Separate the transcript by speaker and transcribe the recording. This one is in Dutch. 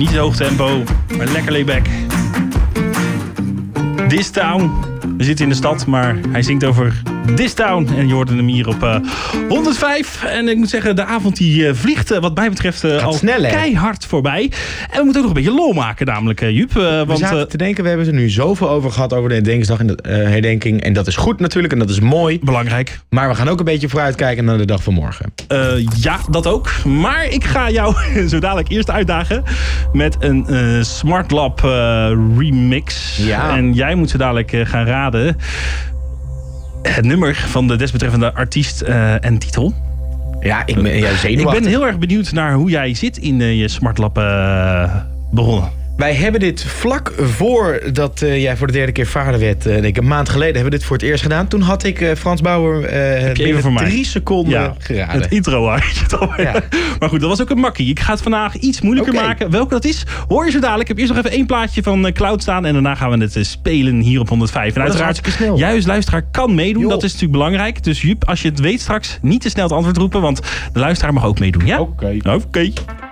Speaker 1: Niet hoog tempo, maar lekker layback. This Town. We zitten in de stad, maar hij zingt over This Town. En je hoorde hem hier op 105. En ik moet zeggen, de avond die vliegt wat mij betreft al
Speaker 2: snel,
Speaker 1: keihard voorbij. En we moeten ook nog een beetje lol maken, namelijk Joep.
Speaker 2: We zaten te denken, we hebben er nu zoveel over gehad over de herdenkingsdag en de herdenking. En dat is goed natuurlijk en dat is mooi.
Speaker 1: Belangrijk.
Speaker 2: Maar we gaan ook een beetje vooruitkijken naar de dag van morgen.
Speaker 1: Ja, dat ook. Maar ik ga jou zo dadelijk eerst uitdagen met een Smart Lab remix. Ja. En jij moet zo dadelijk gaan raden het nummer van de desbetreffende artiest en titel. Ja, ik ben zenuwachtig. Ik ben heel erg benieuwd naar hoe jij zit in je Smart Lab bronnen.
Speaker 2: Wij hebben dit vlak voordat jij voor de derde keer vader werd, denk ik, een maand geleden, hebben we dit voor het eerst gedaan. Toen had ik Frans Bauer binnen 3 seconden geraden.
Speaker 1: Het intro had je het al. Ja. Maar goed, dat was ook een makkie. Ik ga het vandaag iets moeilijker maken. Welke dat is, hoor je zo dadelijk. Ik heb eerst nog even 1 plaatje van Cloud staan en daarna gaan we het spelen hier op 105. En uiteraard, jij als luisteraar kan meedoen. Dat is natuurlijk belangrijk. Dus Jup, als je het weet straks, niet te snel het antwoord roepen, want de luisteraar mag ook meedoen. Ja? Oké.